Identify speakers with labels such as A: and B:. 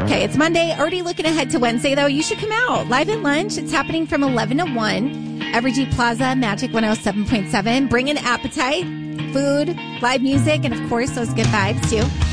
A: Okay, it's Monday. Already looking ahead to Wednesday, though. You should come out. Live at lunch. It's happening from 11 to 1. Evergy Plaza, Magic 107.7. Bring an appetite, food, live music, and, of course, those good vibes, too.